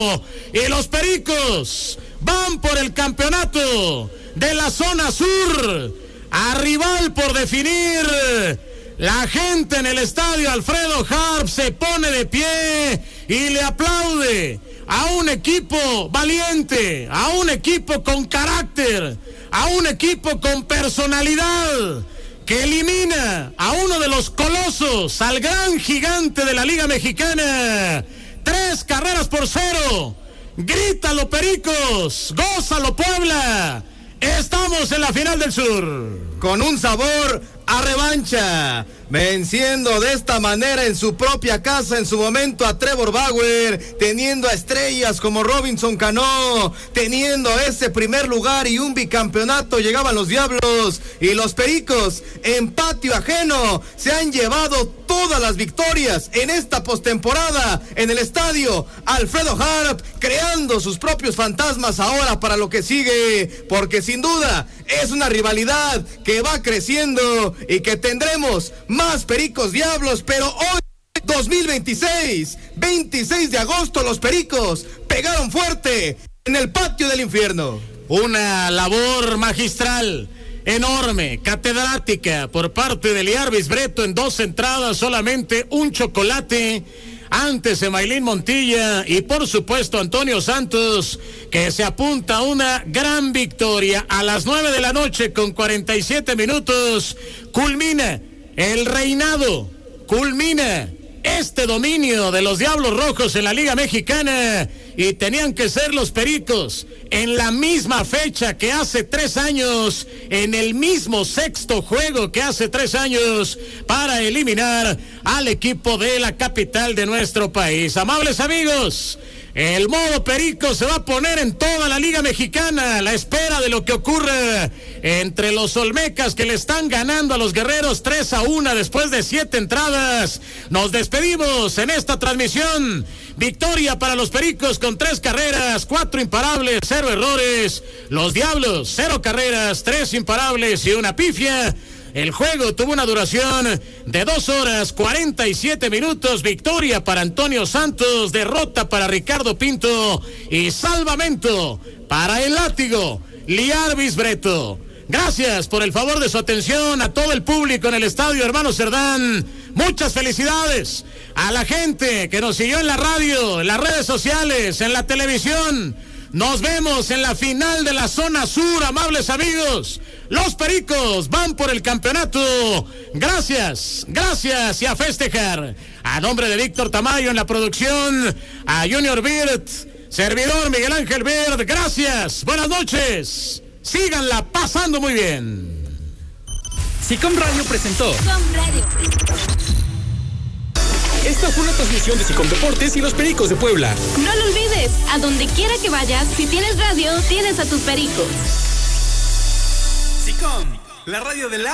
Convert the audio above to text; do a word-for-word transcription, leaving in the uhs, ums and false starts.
Y los Pericos van por el campeonato de la zona sur, a rival por definir. La gente en el estadio Alfredo Harp se pone de pie y le aplaude a un equipo valiente, a un equipo con carácter, a un equipo con personalidad, que elimina a uno de los colosos, al gran gigante de la Liga Mexicana. Tres carreras por cero. Grítalo, Pericos. Gózalo, Puebla. Estamos en la final del sur. Con un sabor a revancha, venciendo de esta manera en su propia casa en su momento a Trevor Bauer, teniendo a estrellas como Robinson Cano, teniendo ese primer lugar y un bicampeonato. Llegaban los Diablos y los Pericos en patio ajeno se han llevado todas las victorias en esta postemporada en el estadio Alfredo Harp, creando sus propios fantasmas ahora para lo que sigue, porque sin duda es una rivalidad que va creciendo y que tendremos más Pericos Diablos. Pero hoy, dos mil veintiséis, veintiséis de agosto, los Pericos pegaron fuerte en el patio del infierno. Una labor magistral, enorme, catedrática por parte de Liarbis Breto en dos entradas, solamente un chocolate. Antes Emailín Montilla y por supuesto Antonio Santos, que se apunta a una gran victoria. A las nueve de la noche con cuarenta y siete minutos culmina el reinado, culmina este dominio de los Diablos Rojos en la Liga Mexicana, y tenían que ser los Pericos en la misma fecha que hace tres años, en el mismo sexto juego que hace tres años, para eliminar al equipo de la capital de nuestro país. Amables amigos, el modo Perico se va a poner en toda la Liga Mexicana a la espera de lo que ocurra entre los Olmecas, que le están ganando a los Guerreros tres a uno después de siete entradas. Nos despedimos en esta transmisión. Victoria para los Pericos con tres carreras, cuatro imparables, cero errores. Los Diablos, cero carreras, tres imparables y una pifia. El juego tuvo una duración de dos horas, cuarenta y siete minutos. Victoria para Antonio Santos, derrota para Ricardo Pinto y salvamento para el látigo Liarbis Breto. Gracias por el favor de su atención a todo el público en el estadio Hermano Cerdán. Muchas felicidades a la gente que nos siguió en la radio, en las redes sociales, en la televisión. Nos vemos en la final de la zona sur, amables amigos. Los Pericos van por el campeonato. Gracias, gracias y a festejar. A nombre de Víctor Tamayo en la producción, a Junior Bird, servidor Miguel Ángel Bird, gracias, buenas noches. Síganla pasando muy bien. Sicom Radio presentó. Sicom Radio. Esta fue una transmisión de Sicom Deportes y los Pericos de Puebla. No lo olvides, a donde quiera que vayas, si tienes radio, tienes a tus Pericos. Sicom, la radio de la